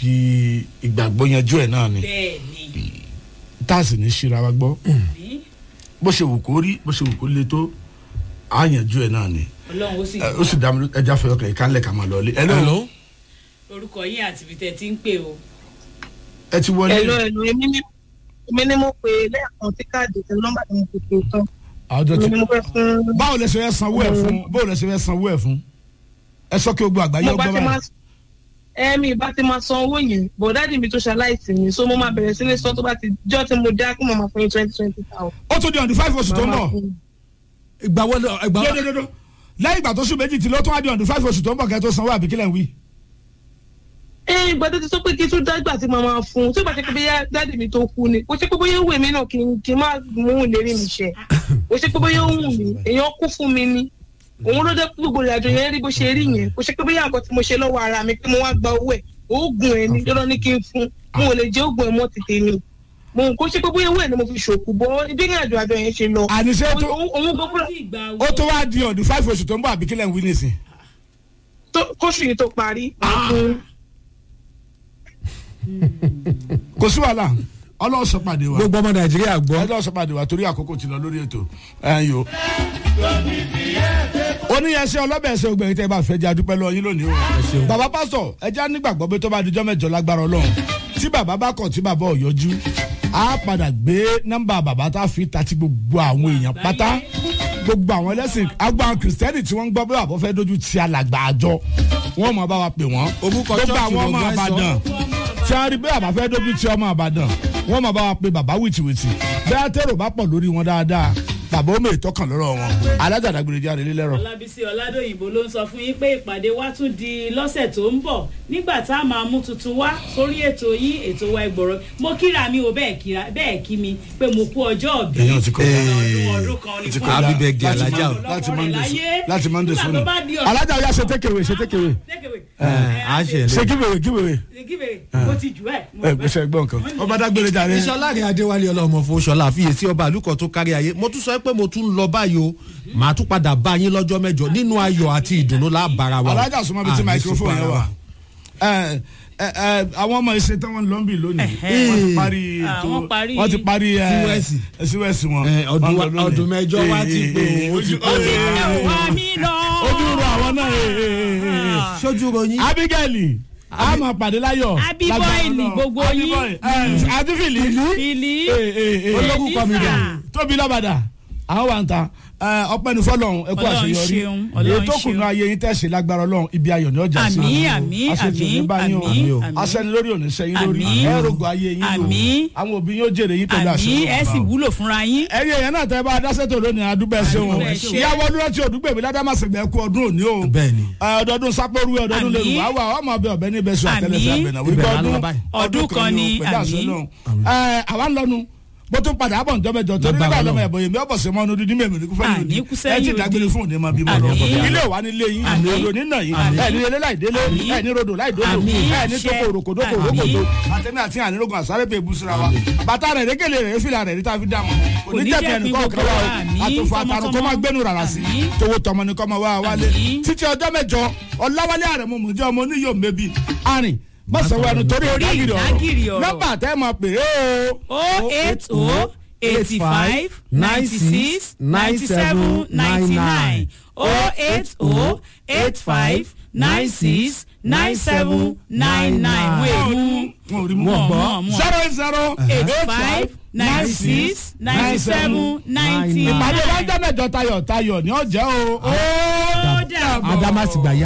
fi ìgbàgbọ́ yanjú ẹ̀ náà ni tá a sì ní ṣíra wa gbọ́ bó ṣe wù kó rí bó ṣe wù kó le tó a yanjú ẹ̀ náà ni ó sì dá mi ẹja fẹ́ ọkàn ìkànnì ká máa lọ ilé. hello. orúkọ yín àti ibi tẹ́ ti ń pè o. ẹ ti wọlé. hello èmi ni mo pe lẹ́ẹ̀kan tí káàdì tí nọ́mbà tí mo fi pè tán. báwo lẹ ṣe fẹ́ sanwó ẹ̀ fún ẹ sọ kí o gbọ́ àgbáyé ọgbọ́n báyìí. mi bá ti máa san owó yẹn bọ̀dáàdì mi tó ṣaláìsì mi so mo máa bẹ̀rẹ̀ sí ní sọ tó bá ti jọ́ tí mo dá kí mo máa fún yín 20,000. ó tó di on the 5 oṣù tó ń bọ̀. ìgbà lẹ́yìn ìgbà tó sùn méjì tí ló tún wá di on the 5 oṣù tó ń bọ̀ kẹ́ tó sanwó àbí kílẹ̀ ń wí. ìgbà tó ti sọ pé kí tún dágbà tí màá máa fún un tí ó bá ṣe pé bóyá dáàdì mi tó kú ni kò ṣe pé bóyá ó wù mí náà kí n má mú un lérí mi ṣe kò ṣe pé bóyá ó wù mí èèyàn kú fún mi ni òun ló dé gbogbo ìrìnàjò yẹn rí bó ṣe rí yẹn kò ṣe pé bóyá nǹkan tí mo ṣe lọ́wọ́ ara mi pé mo wá gba owó ẹ̀ oògùn ẹ̀ ni lọ́dọ̀ ní kí n fún mo ò lè jẹ́ oògùn ẹ̀ mọ́ tètè ni mo kò ṣe pé bóyá owó ẹ̀ ni mo fi ṣòkù bọ́ ibi ìrìnàjò àjọ yẹn ṣe lọ. àníṣe òun gbogbo ó tó wá di on the 5 oṣù tó ń bọ̀ àbí kílẹ̀ ń wí nísìn. kóṣù yìí tó parí. kò sí wàhálà ọlọ́run sọ pàdé wa gbogbo ọmọ nàìjíríà gbọ́ ọlọ́run sọ pàdé wa torí àkókò ti lọ lórí ètò ẹ̀yọ́. oníyẹsẹ ọlọ́bẹ̀ ẹsẹ̀ ògbẹ̀yìn tẹ́ ẹ bá fẹ́ jẹ́ adúpẹ́ lọ yín lónìí o. bàbá pásítọ̀ ẹ já nígbàgbọ́ pé tó bá dijọ́ mẹ́jọ lágbára ọlọ́run tí bàbá bá kọ̀ tí bàbá ò yọjú á padà gbé nọ́mbà bàbá tá a fi ta ti gbogbo àwọn èèyàn pátá gbogbo àwọn ẹlẹ́sìn agbáwọn kìrìsìtẹ́nì tí wọ́n ń gbọ́ pé bàbá fẹ́ dojú ti alàgbà àjọ wọ́n mọ̀ bá wa pè wọ́n gbogbo àwọn ọmọ àbàdàn tí a rí pé bàbá fẹ́ dojú ti ọmọ àbàdàn wọ́n mọ̀ bá wa pè bàbá wìtìwìtì bẹ́ẹ̀ tẹ́rò bá pọ̀ lórí wọn dáadáa bàbá omi ìtọ́kàn lọ́rọ̀ wọn alájàdàgbére jáde lélẹ́rọ̀. ọlábísí ọládòyìnbó ló ń sọ fún yín pé ìpàdé wa tún di lọ́sẹ̀ tó ń bọ̀ nígbà tá a máa mú tuntun wá sórí ètò yín ètò wa ìgbọ̀rọ̀ mo kíra mi ò bẹ́ẹ̀ kí mi pé mo kú ọjọ́ òbí ọdún kan ní fún happy birthday alájà o láti monday sunu alájà o yà ṣe tékèwé ṣe kíwèé mo ti jù ẹ. gbèsè gbọ́ nǹkan ọba dágbére jáde. ìṣọlá rìn adéwálé ọlọ́mọ fún ṣọlá àfiyèsí ọba àlùkò tó kárí ayé mo tún sọ pé mo tún lọ báyìí o màá tún padà bá yín lọ́jọ́ mẹ́jọ nínú ayọ̀ àti ìdùnnú lábàárà wa. alájà súnmọ́ bíi ti microphone yẹn wà àwọn ọmọ ìṣe tí wọ́n ń lọ́nbì lónìí wọ́n ti parí síwẹ́sì wọn. ọdún mẹ́jọ wá ti pé o ti pé ojú ro àwọn náà. sójú ròyìn. abigail a máa pàdé láyọ̀. abibọ́ìlì gbogbo yín. àti fìlì. ológun kọ́mídà. tóbi lọ́bàdà àwọn wà ń ta ọpẹ́ ní fọ́lọ́run ẹ kú àṣeyọrí èyí tó kùnú ayé yín tẹ̀sí lágbára ọlọ́run ibi ayọ̀ ní ọjà sí àmín aṣẹ́ni lórí òní sẹ́yìn lórí ẹ̀rọ̀gọ̀ ayé yín lò àwọn òbí yóò jèrè yín pẹ̀lú àṣeyọrí ẹ sì wúlò fúnra yín. ẹ̀yin èèyàn náà tẹ́ bá adásẹ́tò lónìí adúgbò ẹ̀ṣẹ̀ wọn ìyàwó ọdún láti òdúgbèmí ládàmásẹ̀gbẹ̀ ẹ̀kú ọdún òní o ọdọọdún sápẹ́rú ọdọọdún lẹ́nu wà wà ọmọ ọbẹ̀ ọbẹ̀ níbẹ̀ sọ àtẹlẹsẹ̀ àbẹ̀nà wípé ọdún kan ní àmín àwa ń lọ́nu bó tún padà bọ̀ ǹjọ́ mẹ́jọ torí nígbà lọ́mọ ẹ̀bọ̀ yèmí ọ̀bọ̀ sẹ́mọ́ ọdún dídí mẹ́rin kú fẹ́ẹ́ ní ẹ ti dágbére fún òní máa bímọ lọ ilé wa nílé yín odò nínà yín ẹ ní ilé láìdélé ẹ ní rodò láìdódò ẹ ní tókò òròkòdókò òròkòdó àtẹmí àti ànírógùn àsárépè ìbúsura wa bàtà rẹ̀ rékèlè rẹ̀ fìlà rẹ̀ níta fi dá mọ́ kò ní jẹ́pẹ̀ nìkan kan wá o àtòfò àtàrùn kó má gbẹ́nu rárá sí tówó tọmọ nìkan máa wá wálé títí ọjọ́ mẹ́jọ ọláwálé àrẹ̀mú mùjẹ́ ọmọ oníyòó mẹ́bí àrìn mọ̀sánwó ẹnu torí ìdágìrì ọ̀rọ̀ nọ́mbà tẹ́ mọ̀ pé o 80 85 96 97 99 080 85 96 97 99 080 85 96 97 99. ìpàdé wájú mẹ́jọ tayọ̀ ní ọjọ́ o. ó dàbọ̀. adamasi gbàyà.